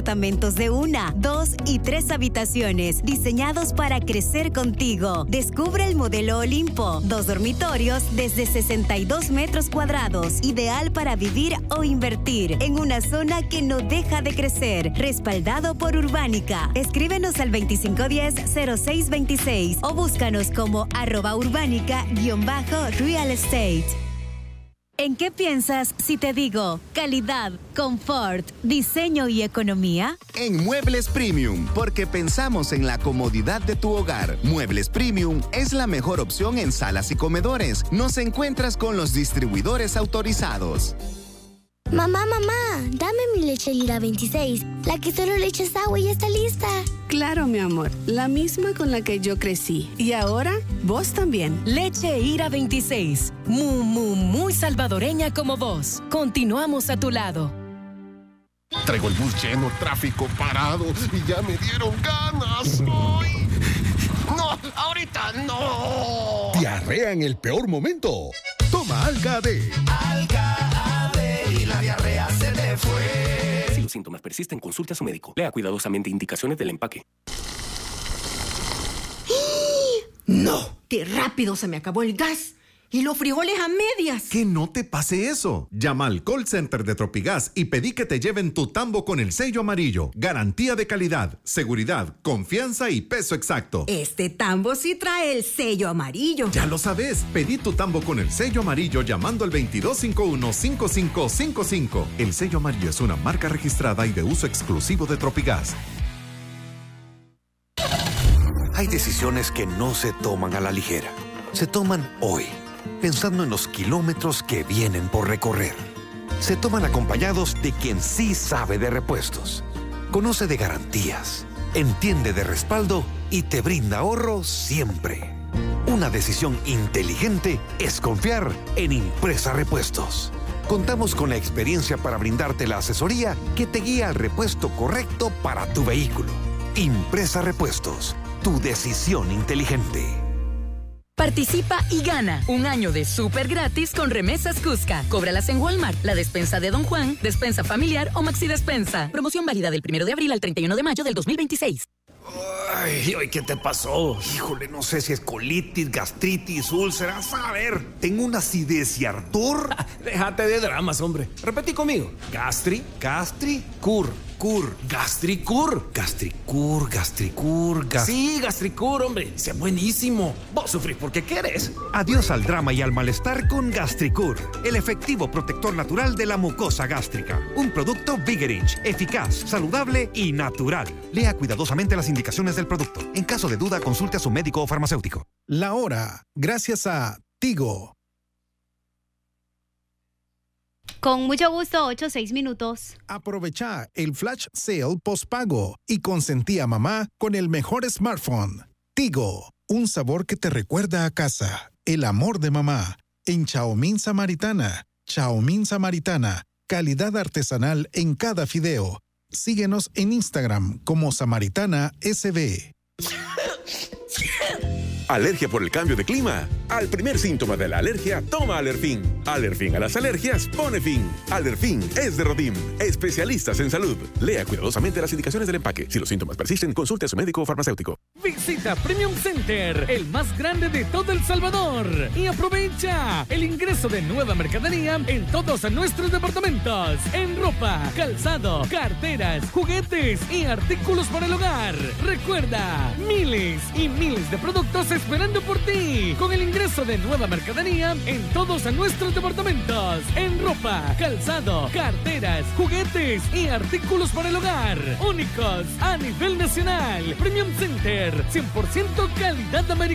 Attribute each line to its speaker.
Speaker 1: departamentos de 1, 2 y 3 habitaciones, diseñados para crecer contigo. Descubre el modelo Olimpo, 2 dormitorios desde 62 metros cuadrados, ideal para vivir o invertir en una zona que no deja de crecer, respaldado por Urbánica. Escríbenos al 2510-0626 o búscanos como @urbánica_real estate. ¿En qué piensas si te digo calidad, confort, diseño y economía?
Speaker 2: En Muebles Premium, porque pensamos en la comodidad de tu hogar. Muebles Premium es la mejor opción en salas y comedores. Nos encuentras con los distribuidores autorizados.
Speaker 3: Mamá, dame mi leche Lira 26, la que solo le echas agua y ya está lista.
Speaker 4: Claro, mi amor, la misma con la que yo crecí. Y ahora, vos también.
Speaker 5: Leche Ira 26, muy salvadoreña como vos. Continuamos a tu lado.
Speaker 6: Traigo el bus lleno, tráfico parado y ya me dieron ganas. ¡Ay! ¡No! ¡Ahorita no!
Speaker 7: Diarrea en el peor momento. Toma Alga D.
Speaker 8: Alga D y la diarrea se te fue.
Speaker 9: Si los síntomas persisten, consulte a su médico. Lea cuidadosamente indicaciones del empaque.
Speaker 10: ¡No! ¡Qué rápido se me acabó el gas! ¡Y los frijoles a medias!
Speaker 11: Que no te pase eso. Llama al call center de Tropigas y pedí que te lleven tu tambo con el sello amarillo. Garantía de calidad, seguridad, confianza y peso exacto.
Speaker 10: Este tambo sí trae el sello amarillo.
Speaker 11: Ya lo sabes. Pedí tu tambo con el sello amarillo llamando al 2251-5555. El sello amarillo es una marca registrada y de uso exclusivo de Tropigas.
Speaker 12: Hay decisiones que no se toman a la ligera. Se toman hoy, pensando en los kilómetros que vienen por recorrer. Se toman acompañados de quien sí sabe de repuestos, conoce de garantías, entiende de respaldo y te brinda ahorro siempre. Una decisión inteligente es confiar en Impresa Repuestos. Contamos con la experiencia para brindarte la asesoría que te guía al repuesto correcto para tu vehículo. Impresa Repuestos, tu decisión inteligente.
Speaker 5: Participa y gana un año de súper gratis con remesas Cusca. Cóbralas en Walmart, la despensa de Don Juan, despensa familiar o Maxi Despensa. Promoción válida del 1 de abril al 31 de mayo del 2026.
Speaker 12: Ay, ¿qué te pasó? Híjole, no sé si es colitis, gastritis, úlceras. A ver, tengo una acidez y ardor.
Speaker 13: Déjate de dramas, hombre. Repetí conmigo. Gastricur. Sí, Gastricur, hombre. Sea buenísimo. Vos sufrís porque querés.
Speaker 12: Adiós al drama y al malestar con Gastricur, el efectivo protector natural de la mucosa gástrica. Un producto Vigerich, eficaz, saludable y natural. Lea cuidadosamente las indicaciones del producto. En caso de duda, consulte a su médico o farmacéutico.
Speaker 7: La hora, gracias a Tigo.
Speaker 14: Con mucho gusto, 8-6 minutos.
Speaker 7: Aprovecha el flash sale postpago y consentí a mamá con el mejor smartphone. Tigo, un sabor que te recuerda a casa. El amor de mamá. En Chaomín Samaritana. Chaomín Samaritana. Calidad artesanal en cada fideo. Síguenos en Instagram como Samaritana SB.
Speaker 15: ¿Alergia por el cambio de clima? Al primer síntoma de la alergia, toma Alerfin. Alerfin a las alergias pone fin. Alerfin es de Rodim, especialistas en salud. Lea cuidadosamente las indicaciones del empaque. Si los síntomas persisten, consulte a su médico o farmacéutico.
Speaker 16: Visita Premium Center, el más grande de todo El Salvador. Y aprovecha el ingreso de nueva mercadería en todos nuestros departamentos. En ropa, calzado, carteras, juguetes y artículos para el hogar. Recuerda, miles y miles de productos esperando por ti. Con el ingreso de nueva mercadería en todos nuestros departamentos. En ropa, calzado, carteras, juguetes y artículos para el hogar. Únicos a nivel nacional. Premium Center, 100% calidad americana.